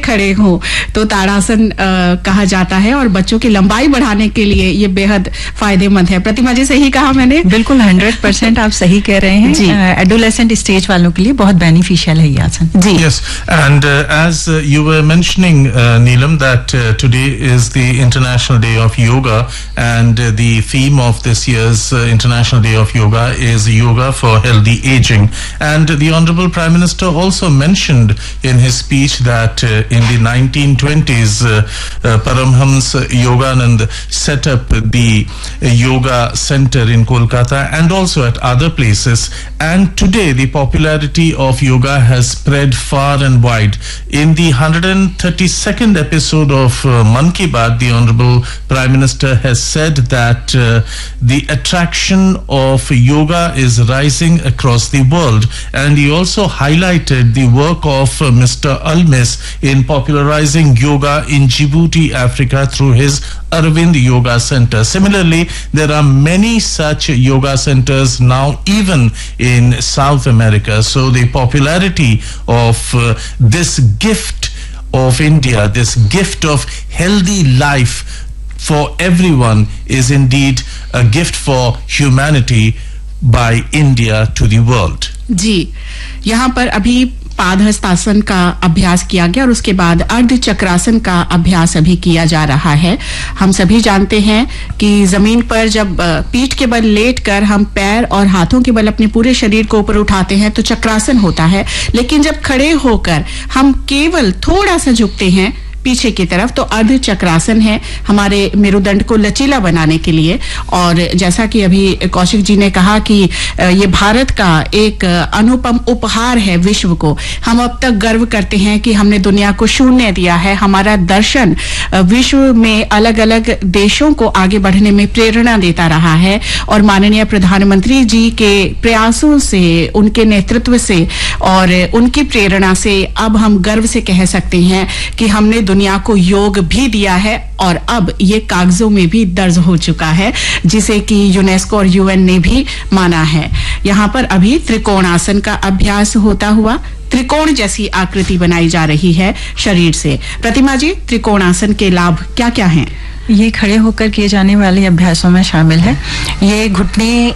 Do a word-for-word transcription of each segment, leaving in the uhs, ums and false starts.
खड़े हो तो ताड़ासन कहा जाता है और बच्चों की लंबाई बढ़ाने के लिए ये बेहद फायदेमंद है। प्रतिमा जी, सही कहा मैंने? बिल्कुल हंड्रेड परसेंट आप सही कह रहे हैं जी। एडोलेसेंट uh, स्टेज वालों के लिए बहुत बेनिफिशियल है ये आसन जी। Yes, and uh, as uh, you were mentioning, uh, Neelam, that uh, today is the International Day of Yoga, and uh, the theme of this year's uh, International Day of Yoga is Yoga for Healthy Aging. And the Honorable Prime Minister also mentioned in his speech that uh, in the nineteen twenties, uh, uh, Paramhans Yoganand set up the uh, Yoga Center in Kolkata and also at other places. And today the popularity of yoga has spread far and wide. In the one hundred thirty-second episode of uh, Mann Ki Baat, the Honorable Prime Minister has said that uh, the attraction of yoga is rising across the world, and he also highlighted the work of uh, Mister Almis in popularizing yoga in Djibouti, Africa through his Arvind Yoga Center. Similarly, there are many such yoga centers now even in South America. So the popularity of uh, this gift of India, this gift of healthy life for everyone, is indeed a gift for humanity by India to the world. जी, यहाँ पर अभी पादहस्तासन का अभ्यास किया गया और उसके बाद अर्ध चक्रासन का अभ्यास अभी किया जा रहा है। हम सभी जानते हैं कि जमीन पर जब पीठ के बल लेटकर हम पैर और हाथों के बल अपने पूरे शरीर को ऊपर उठाते हैं तो चक्रासन होता है, लेकिन जब खड़े होकर हम केवल थोड़ा सा झुकते हैं पीछे की तरफ तो अर्ध चक्रासन है हमारे मेरुदंड को लचीला बनाने के लिए। और जैसा कि अभी कौशिक जी ने कहा कि ये भारत का एक अनुपम उपहार है विश्व को। हम अब तक गर्व करते हैं कि हमने दुनिया को शून्य दिया है। हमारा दर्शन विश्व में अलग अलग देशों को आगे बढ़ने में प्रेरणा देता रहा है और माननीय प्रधानमंत्री जी के प्रयासों से, उनके नेतृत्व से और उनकी प्रेरणा से अब हम गर्व से कह सकते हैं कि हमने दुनिया को योग भी दिया है और अब ये कागजों में भी दर्ज हो चुका है, जिसे कि यूनेस्को और यूएन ने भी माना है। यहाँ पर अभी त्रिकोणासन का अभ्यास होता हुआ त्रिकोण जैसी आकृति बनाई जा रही है शरीर से। प्रतिमा जी, त्रिकोणासन के लाभ क्या क्या हैं? ये खड़े होकर किए जाने वाले अभ्यासों में शामिल है। ये घुटने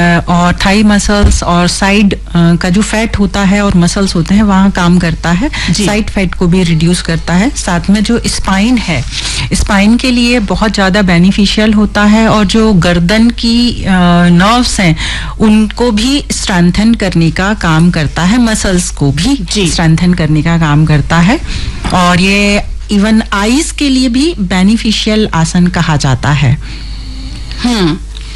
और थाई मसल्स और साइड का जो फैट होता है और मसल्स होते हैं वहाँ काम करता है। साइड फैट को भी रिड्यूस करता है। साथ में जो स्पाइन है, स्पाइन के लिए बहुत ज़्यादा बेनिफिशियल होता है और जो गर्दन की नर्व्स हैं उनको भी स्ट्रेंथन करने का काम करता है, मसल्स को भी स्ट्रेंथन करने का काम करता है। और ये इवन आईज के लिए भी बेनिफिशियल आसन कहा जाता है। हम्म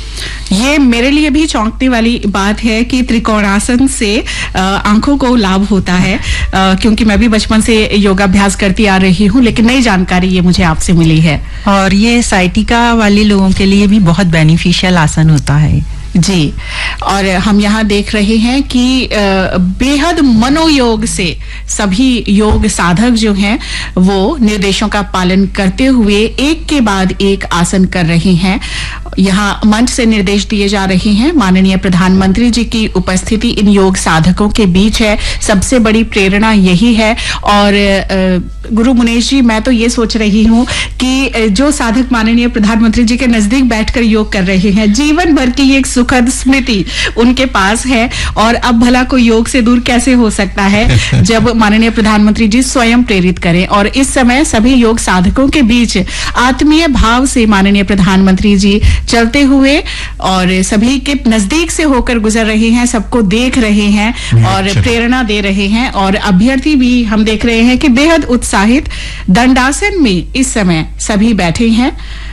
ये मेरे लिए भी चौंकने वाली बात है कि त्रिकोणासन से आंखों को लाभ होता है, आ, क्योंकि मैं भी बचपन से योगाभ्यास करती आ रही हूँ, लेकिन नई जानकारी ये मुझे आपसे मिली है। और ये साइटिका वाले लोगों के लिए भी बहुत बेनिफिशियल आसन होता है जी। और हम यहाँ देख रहे हैं कि बेहद मनोयोग से सभी योग साधक जो हैं वो निर्देशों का पालन करते हुए एक के बाद एक आसन कर रहे हैं। यहाँ मंच से निर्देश दिए जा रहे हैं। माननीय प्रधानमंत्री जी की उपस्थिति इन योग साधकों के बीच है, सबसे बड़ी प्रेरणा यही है। और गुरु मुनेश जी, मैं तो ये सोच रही हूँ कि जो साधक माननीय प्रधानमंत्री जी के नजदीक बैठकर योग कर रहे हैं, जीवन भर की एक सुखद स्मृति उनके पास है। और अब भला कोई योग से दूर कैसे हो सकता है जब माननीय प्रधानमंत्री जी स्वयं प्रेरित करें। और इस समय सभी योग साधकों के बीच आत्मीय भाव से माननीय प्रधानमंत्री जी चलते हुए और सभी के नजदीक से होकर गुजर रहे हैं, सबको देख रहे हैं और प्रेरणा दे रहे हैं। और अभ्यर्थी भी हम देख रहे हैं कि बेहद उत्साहित दंडासन में इस समय सभी बैठे हैं,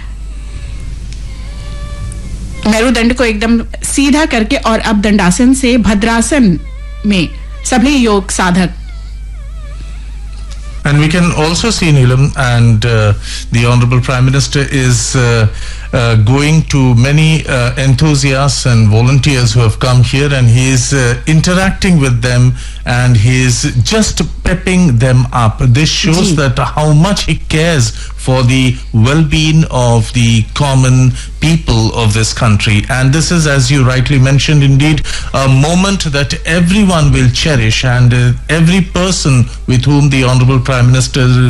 मेरुदंड को एकदम सीधा करके। और अब दंडासन से भद्रासन में सभी योग साधक। And we can also see, Neelam, and uh, the Honorable Prime Minister is uh, uh, going to many uh, enthusiasts and volunteers who have come here, and he is uh, interacting with them and he is just pepping them up. This shows Gee. that how much he cares for the well-being of the common people of this country. And this is, as you rightly mentioned, indeed a moment that everyone will cherish, and uh, every person with whom the Honorable Prime Minister